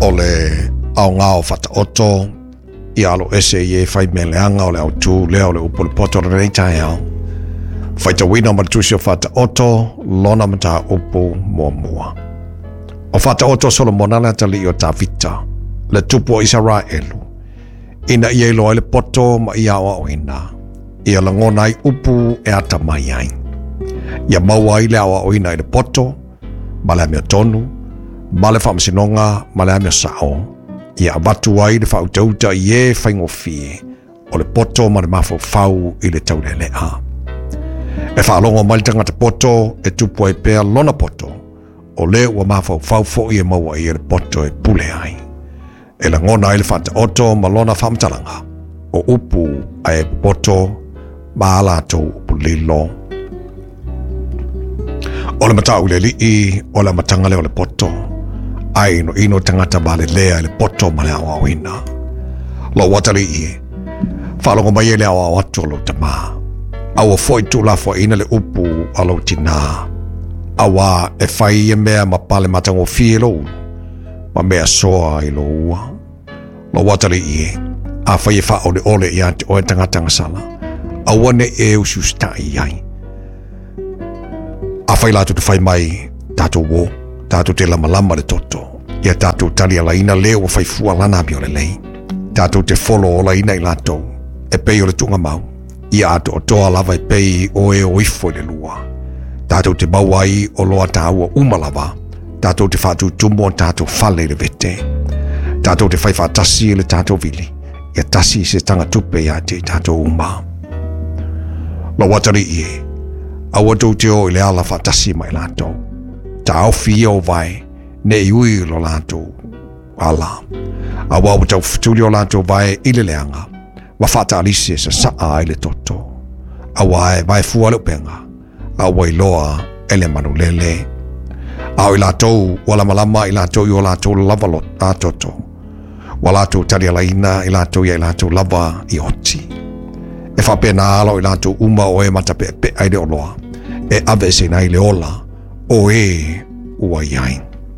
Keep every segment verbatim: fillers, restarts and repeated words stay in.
ole au ngao fata oto i alo ese ye fai meleanga ole au tu leo le upole poto re tai au fai ta wina ma tusio fata oto lona mata upu mua mua o fata oto solo monana tali o ta vita le tupo Israelu ina ia ilo ele poto ma ia o ina ia la ngona i upu e ata mai ai ia maua i le awa o ina i le poto ma le mea tonu ma le whamasinonga ma le mea sao ia abatu ai le whautauta i e whaingofie o le poto ma le mafo fau i le tau le lea e whaalongo mai le tangata poto e tupu ai pea lona poto o le ua mafo fau fo i e maua i e le poto e pule ai e la ngona i le whata oto ma lona whamtalanga o upu ai e poto ma ala tau upu lilo o le matau le lii o le matanga le o le poto ai no ino tangata ma le lea le poto ma le awa wina lo watali i whalongo mai e le awa watu lo tama awa foi tu la fo ina le upu alo tina awa e fai e mea ma pale matango fie lo ma mea soa i lo ua lo watali i a fai e fa o le ole i ante o e tangata ngasala awa ne e ususta i ai a fai latu te fai mai tato wo tato te lama lama le toto ia tato tali ala ina leo o fai fua lana mi o le lei tato te folo o la ina i lato e pei o le tunga mau ia ato o toa lava e pei o e o ifo i le lua tato te mauai o loa taua umalava tato te fatu tumo tato fale le vete tato te fai fatasi le tato vili ia tasi se tanga tupe ia te tato uma lo watari ie awa tau te o i le ala fatasi mai lato ta au fia o vai ne iui lo lato ala awa au tau futuli o lato vai i le leanga wa fata alise sa saa i le toto awa e vai fua le upenga awa i loa ele manulele au i lato wala malama i lato i o lato lava lo a toto wa lato tali ala ina i lato i lato lava i oti e fa pena alo i lato uma o e mata pe pe aide o loa e ave se nai le ola o e ua iai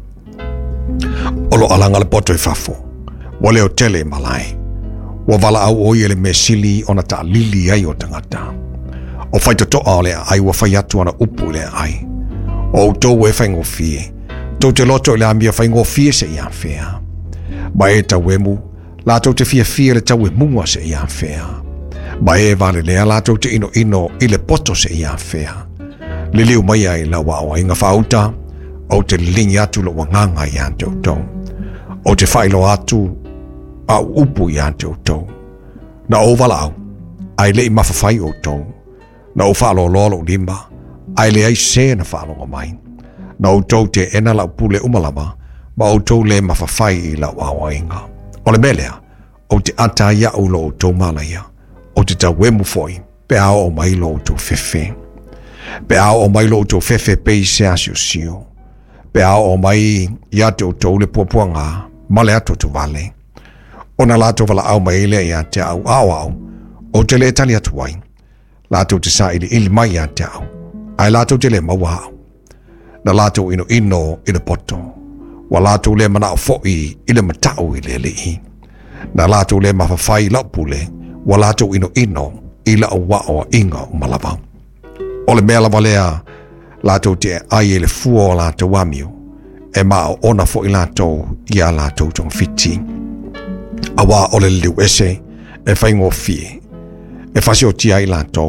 olo alanga le poto i fafo wale o tele malai wa vala au o i le mesili ona ta lili ai o tangata o faito to ale ai wa fai atu ana upu le ai o to we faingo fie to te loto le ambia faingo fie se ia fea ba e ta wemu la to te fie fie le tau e munga se ia fea ba e vale le la to te ino ino i le poto se ia fea le liu mai ai la wa o inga fauta o te lingi atu lo wanganga i ante utou o te failo atu a upu i ante utou na o vala au ai le i mafafai utou na o falo lolo limba ai le ai se na falo o mai na utou te ena la upule umalama ma utou le mafafai i la wa inga o le melea o te ata ia ulo utou malaya o te ta wemu foi pe ao o mai lo utou fefe pe ao o mai lo utou fefe pe i se asio sio pe ao o mai ia te utou le puapuanga ma le ato tu vale ona lato vala au mai le ia te au au au o te le tali atu wai lato te sa ili ili mai ia te au ai lato te le maua au na lato ino ino i le poto wa lato le mana o foi i le matau i le li na lato le mafafai la pule wa lato ino ino i la o wa o inga o malava o le mea lava lea lato te ai e le fua o lato wamio e ma o ona fo i lato i a lato tong fiti awa o le liu ese e whaingo fie e fasi o tia i lato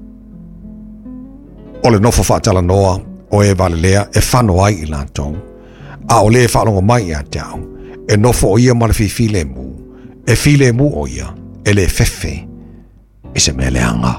o le nofo whaatala noa o e vale lea e whano ai i lato a o le e whanongo mai a te au e nofo o ia mara fi file mu e file mu o ia e le fefe e se me leanga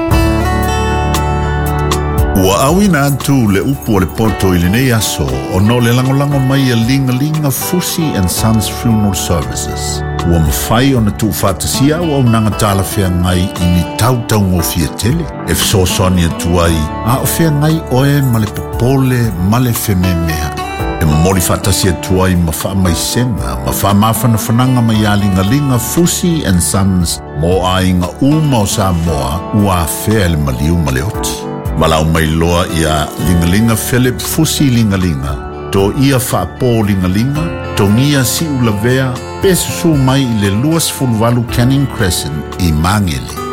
Ua awina atu le upu o le poto i le nei aso o no le langolango mai a linga linga Fusi and Sons Funeral Services. Ua mawhai o na tu whātasia o au nanga tala whea ngai i ni tau tau ngō fia tele. E fso soni atu ai, a o whea ngai oe ma le popole ma le wheme mea. E mamori whātasia atu ai ma wha mai senga, ma wha mawhana whananga mai a linga linga Fusi and Sons mo a inga uma o Samoa ua whea le maliu ma le oti. Malau mai loa ia lingalinga Philip Fusi lingalinga to ia whaapōlingalinga, tongia si ulavea, pe susu mai i le luas fulvalu Canning Crescent i Mangele.